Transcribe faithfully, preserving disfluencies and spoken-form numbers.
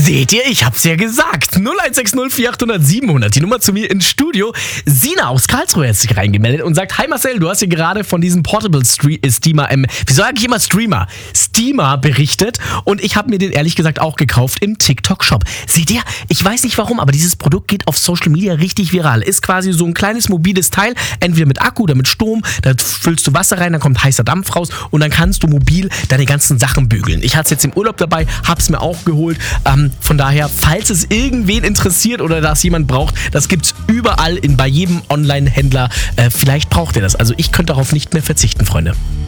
Seht ihr, ich hab's ja gesagt. null eins sechs null vier acht null null sieben null null, die Nummer zu mir ins Studio. Sina aus Karlsruhe hat sich reingemeldet und sagt, hi Marcel, du hast hier gerade von diesem Portable Stre- Steamer, ähm, wieso sage ich immer Streamer? Steamer berichtet und ich habe mir den ehrlich gesagt auch gekauft im TikTok-Shop. Seht ihr, ich weiß nicht warum, aber dieses Produkt geht auf Social Media richtig viral. Ist quasi so ein kleines mobiles Teil, entweder mit Akku oder mit Strom. Da füllst du Wasser rein, dann kommt heißer Dampf raus und dann kannst du mobil deine ganzen Sachen bügeln. Ich hatte es jetzt im Urlaub dabei, hab's mir auch geholt. Ähm, von daher, falls es irgendwen interessiert oder das jemand braucht, das gibt's überall in, bei jedem Online-Händler. Äh, vielleicht braucht ihr das. Also ich könnte darauf nicht mehr verzichten, Freunde.